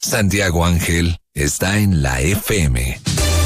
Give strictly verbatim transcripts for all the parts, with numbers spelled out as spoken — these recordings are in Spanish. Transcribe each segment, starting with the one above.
Santiago Ángel está en la F M.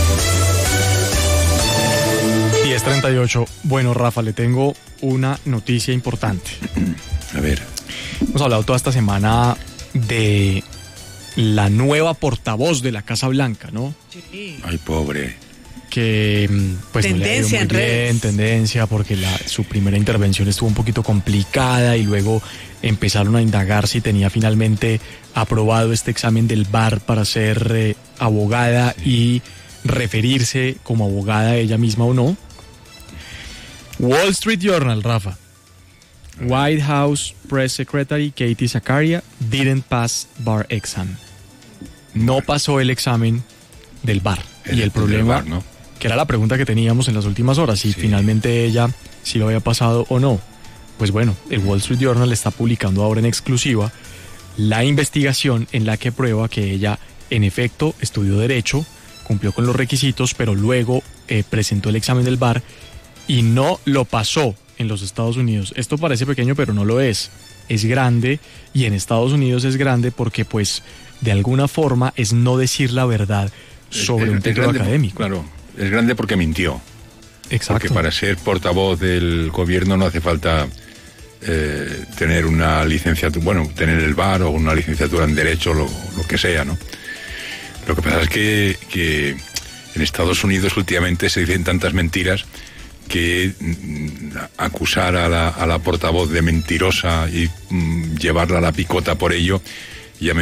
diez treinta y ocho. Bueno, Rafa, le tengo una noticia importante. A ver. Hemos hablado toda esta semana de la nueva portavoz de la Casa Blanca, ¿no? Sí. Ay, pobre. Que pues tendencia no le ha ido muy en bien, redes. tendencia, porque la, su primera intervención estuvo un poquito complicada y luego empezaron a indagar si tenía finalmente aprobado este examen del B A R para ser eh, abogada y referirse como abogada ella misma o no. Wall Street Journal, Rafa. White House Press Secretary Katie Zakaria didn't pass bar exam. No pasó el examen del B A R. El- y el el problema, del B A R, ¿no? que era la pregunta que teníamos en las últimas horas, si Sí. finalmente ella, si lo había pasado o no. Pues bueno, el Wall Street Journal está publicando ahora en exclusiva la investigación en la que prueba que ella, en efecto, estudió Derecho, cumplió con los requisitos, pero luego eh, presentó el examen del B A R y no lo pasó en los Estados Unidos. Esto parece pequeño, pero no lo es. Es grande, y en Estados Unidos es grande porque, pues, de alguna forma es no decir la verdad sobre Es- un es título grande, académico. Claro, es grande porque mintió. Exacto. Porque para ser portavoz del gobierno no hace falta eh, tener una licenciatura, bueno, tener el B A R o una licenciatura en Derecho, lo, lo que sea, ¿no? Lo que pasa es que, que en Estados Unidos últimamente se dicen tantas mentiras que mm, acusar a la, a la portavoz de mentirosa y mm, llevarla a la picota por ello